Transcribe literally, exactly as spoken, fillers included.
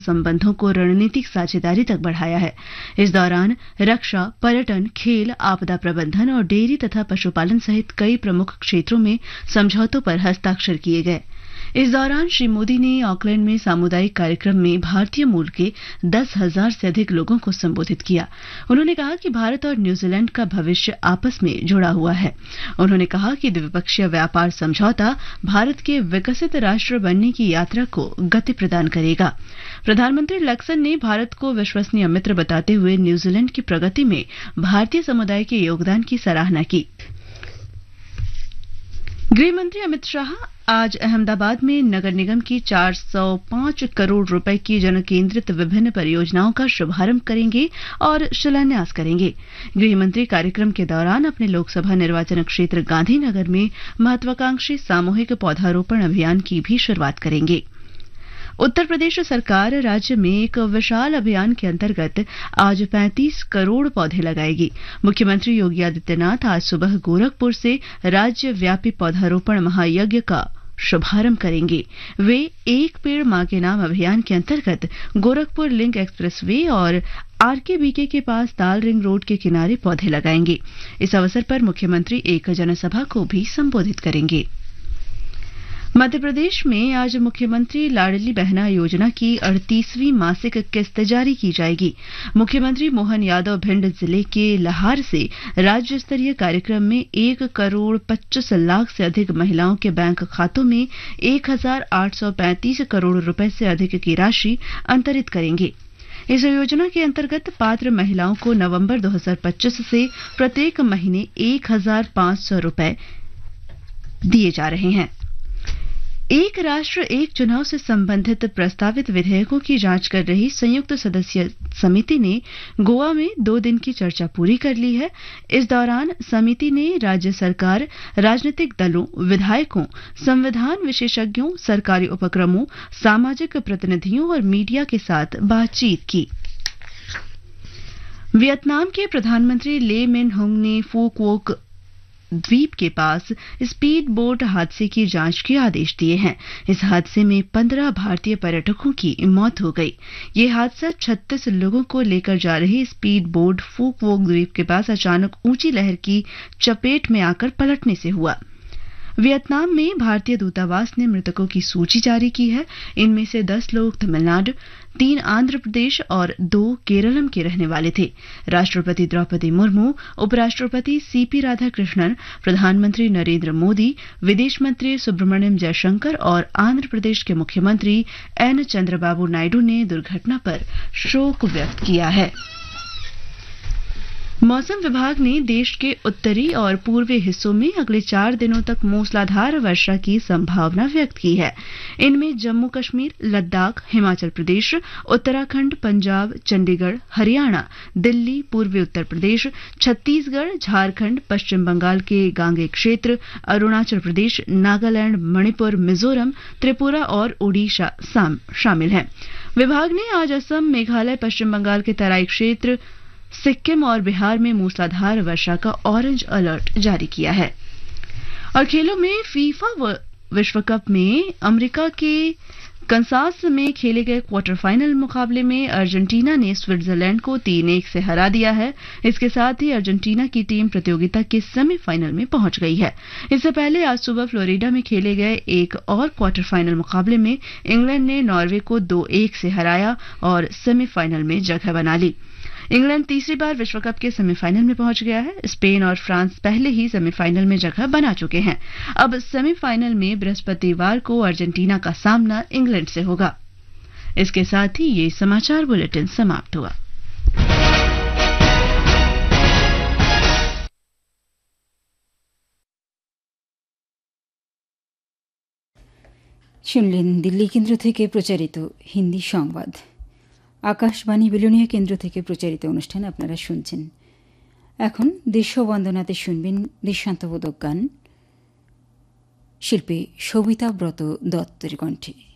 संबंधों को रणनीतिक साझेदारी तक बढ़ाया है। इस दौरान रक्षा, पर्यटन, खेल, आपदा प्रबंधन और डेयरी तथा पशुपालन सहित कई प्रमुख क्षेत्रों में समझौतों पर हस्ताक्षर किए गए। इस दौरान श्री मोदी ने ऑकलैंड में सामुदायिक कार्यक्रम में भारतीय मूल के दस हजार से अधिक लोगों को संबोधित किया। उन्होंने कहा कि भारत और न्यूजीलैंड का भविष्य आपस में जुड़ा हुआ है। उन्होंने कहा कि द्विपक्षीय व्यापार समझौता भारत के विकसित राष्ट्र बनने की यात्रा को गति प्रदान करेगा। प्रधानमंत्री लक्सन ने भारत को विश्वसनीय मित्र बताते हुए न्यूजीलैंड की प्रगति में भारतीय समुदाय के योगदान की सराहना की। गृहमंत्री अमित शाह आज अहमदाबाद में नगर निगम की चार सौ पांच करोड़ रुपए की जनकेंद्रित विभिन्न परियोजनाओं का शुभारंभ करेंगे और शिलान्यास करेंगे। गृहमंत्री कार्यक्रम के दौरान अपने लोकसभा निर्वाचन क्षेत्र गांधीनगर में महत्वाकांक्षी सामूहिक पौधारोपण अभियान की भी शुरुआत करेंगे। उत्तर प्रदेश सरकार राज्य में एक विशाल अभियान के अंतर्गत आज पैंतीस करोड़ पौधे लगाएगी। मुख्यमंत्री योगी आदित्यनाथ आज सुबह गोरखपुर से राज्यव्यापी पौधारोपण महायज्ञ का शुभारंभ करेंगे। वे एक पेड़ मां के नाम अभियान के अंतर्गत गोरखपुर लिंक एक्सप्रेसवे और आरकेबीके के पास ताल रिंग रोड के किनारे पौधे लगाएंगे। इस अवसर पर मुख्यमंत्री एक जनसभा को भी संबोधित करेंगे। मध्य प्रदेश में आज मुख्यमंत्री लाडली बहना योजना की अड़तीसवीं मासिक किस्त जारी की जाएगी। मुख्यमंत्री मोहन यादव भिंड जिले के लहार से राज्य स्तरीय कार्यक्रम में एक करोड़ पच्चीस लाख से अधिक महिलाओं के बैंक खातों में एक हजार आठ सौ पैंतीस करोड़ रुपए से अधिक की राशि अंतरित करेंगे। इस योजना के अंतर्गत पात्र महिलाओं को नवंबर दो हजार पच्चीस से प्रत्येक महीने एक हजार पांच सौ रुपए दिए जा रहे हैं। एक राष्ट्र एक चुनाव से संबंधित प्रस्तावित विधेयकों की जांच कर रही संयुक्त सदस्य समिति ने गोवा में दो दिन की चर्चा पूरी कर ली है। इस दौरान समिति ने राज्य सरकार, राजनीतिक दलों, विधायकों, संविधान विशेषज्ञों, सरकारी उपक्रमों, सामाजिक प्रतिनिधियों और मीडिया के साथ बातचीत की। वियतनाम के प्रधानमंत्री ले मिन होंग ने फू क्वोक द्वीप के पास स्पीड बोट हादसे की जांच के आदेश दिए हैं। इस हादसे में पंद्रह भारतीय पर्यटकों की मौत हो गई। ये हादसा छत्तीस लोगों को लेकर जा रही स्पीड बोट फू क्वोक द्वीप के पास अचानक ऊंची लहर की चपेट में आकर पलटने से हुआ। वियतनाम में भारतीय दूतावास ने मृतकों की सूची जारी की है। इनमें से दस लोग तमिलनाडु, तीन आंध्र प्रदेश और दो केरलम के रहने वाले थे। राष्ट्रपति द्रौपदी मुर्मू, उपराष्ट्रपति सीपी राधाकृष्णन, प्रधानमंत्री नरेंद्र मोदी, विदेश मंत्री सुब्रमण्यम जयशंकर और आंध्र प्रदेश के मुख्यमंत्री एन चंद्रबाबू नायडू ने दुर्घटना पर शोक व्यक्त किया है। मौसम विभाग ने देश के उत्तरी और पूर्वी हिस्सों में अगले चार दिनों तक मूसलाधार वर्षा की संभावना व्यक्त की है। इनमें जम्मू कश्मीर, लद्दाख, हिमाचल प्रदेश, उत्तराखंड, पंजाब, चंडीगढ़, हरियाणा, दिल्ली, पूर्वी उत्तर प्रदेश, छत्तीसगढ़, झारखंड, पश्चिम बंगाल के गांगे क्षेत्र, अरुणाचल प्रदेश, नागालैंड, मणिपुर, मिजोरम, त्रिपुरा और ओडिशा शामिल हैं। विभाग ने आज असम, मेघालय, पश्चिम बंगाल के तराई क्षेत्र, सिक्किम और बिहार में मूसलाधार वर्षा का ऑरेंज अलर्ट जारी किया है। और खेलों में फीफा विश्व कप में अमेरिका के कंसास में खेले गए क्वार्टर फाइनल मुकाबले में अर्जेंटीना ने स्विट्जरलैंड को तीन एक से हरा दिया है। इसके साथ ही अर्जेंटीना की टीम प्रतियोगिता के सेमीफाइनल में पहुंच गई है। इससे पहले आज सुबह फ्लोरिडा में खेले गए एक और क्वार्टर फाइनल मुकाबले में इंग्लैंड ने नॉर्वे को दो एक से हराया और सेमीफाइनल में जगह बना ली। इंग्लैंड तीसरी बार विश्व कप के सेमीफाइनल में पहुंच गया है। स्पेन और फ्रांस पहले ही सेमीफाइनल में जगह बना चुके हैं। अब सेमीफाइनल में बृहस्पतिवार को अर्जेंटीना का सामना इंग्लैंड से होगा। इसके साथ ही ये समाचार बुलेटिन समाप्त हुआ। শুনলেন দিল্লি কেন্দ্র থেকে প্রচারিত হিন্দি সংবাদ। আকাশবাণী বিলোনিয়া কেন্দ্র থেকে প্রচারিত অনুষ্ঠান আপনারা শুনছেন। এখন দেশবন্দনাতে শুনবেন দেশান্তবোধক গান শিল্পী সবিতা ব্রত দত্তের কণ্ঠে।